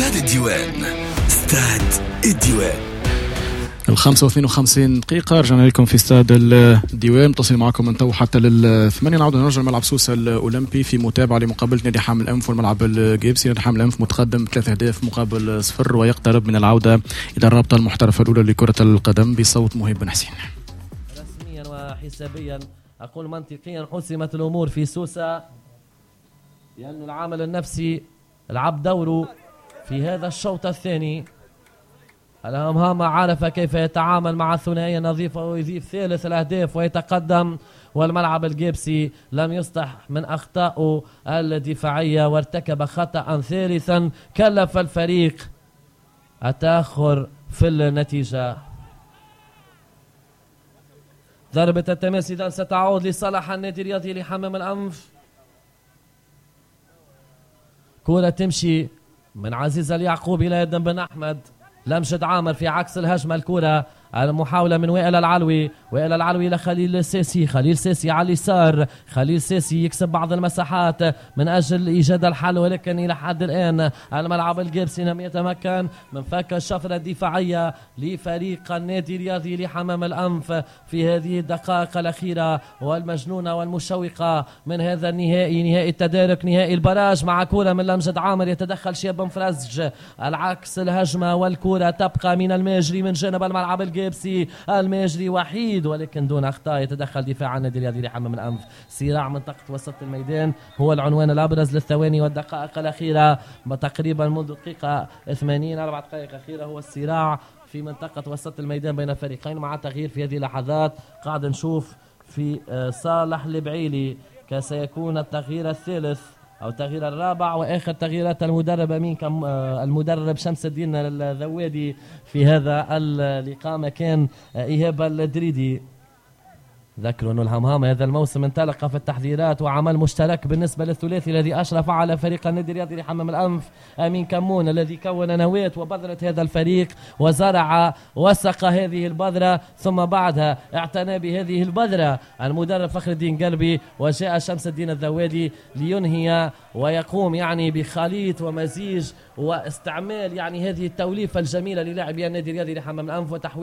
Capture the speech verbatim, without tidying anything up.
استاد الديوان. استاد الديوان. الخامسة واثنين وخمسين دقيقة رجعنا لكم في استاد الديوان، متصل معكم من تو حتى للثمانية. نعود نرجع ملعب سوسة الأولمبي في متابعة لمقابلة نادي حامل الأنف والملعب الجيبسي. نادي حامل الأنف متقدم ثلاث أهداف مقابل صفر ويقترب من العودة إلى الرابطة المحترفة الأولى لكرة القدم بصوت مهيب بن حسين. رسميا وحسابيا أقول منطقيا حسمت الأمور في سوسة، لأن العامل النفسي لعب دوره في هذا الشوط الثاني. الهمهامة عرف كيف يتعامل مع الثنائية النظيفة ويضيف ثالث الأهداف ويتقدم، والملعب الجيبسي لم يصلح من أخطائه الدفاعية وارتكب خطأ ثالثا كلف الفريق التأخر في النتيجة. ضربة التماس إذا ستعود لصالح النادي الرياضي لحمام الأنف. كرة تمشي من عزيز اليعقوب إلى يدن بن أحمد. لمجد عامر في عكس الهجمة، الكرة المحاولة من وائل العلوي، وائل العلوي لخليل السيسي، خليل السيسي على اليسار، خليل السيسي يكسب بعض المساحات من أجل إيجاد الحل، ولكن إلى حد الآن الملعب الجيبسي لم يتمكن من فك الشفرة الدفاعية لفريق النادي الرياضي لحمام الأنف في هذه الدقائق الأخيرة والمجنونة والمشوقة من هذا النهائي، نهائي التدارك، نهائي البراج. مع كرة من لمجد عامر يتدخل شياب بن فرزج، العكس الهجمة والكرة تبقى من الماجري من جانب الملعب الجيبسي. الماجري وحيد ولكن دون اخطاء، يتدخل دفاع النادي الرياضي لحمام الانف. صراع منطقه وسط الميدان هو العنوان الابرز للثواني والدقائق الاخيره، تقريبا منذ دقيقه ثمانين اربع دقائق اخيره هو الصراع في منطقه وسط الميدان بين الفريقين، مع تغيير في هذه اللحظات قاعد نشوف في صالح البعيلي كسيكون التغيير الثالث أو التغيير الرابع، وآخر تغييرات المدرب أمين كم المدرب شمس الدين الذوادي في هذا اللقاء مكان إيهاب الدريدي. ذكروا أن الهمهامة هذا الموسم انطلق في التحذيرات وعمل مشترك بالنسبة للثلاثي الذي أشرف على فريق النادي الرياضي لحمام الأنف، أمين كمون الذي كون نواة وبذرة هذا الفريق وزرع وسق هذه البذرة، ثم بعدها اعتنى بهذه البذرة المدرب فخر الدين قلبي، وجاء شمس الدين الذوادي لينهي ويقوم يعني بخليط ومزيج واستعمال يعني هذه التوليفة الجميلة للاعبي النادي الرياضي لحمام الأنف وتحويل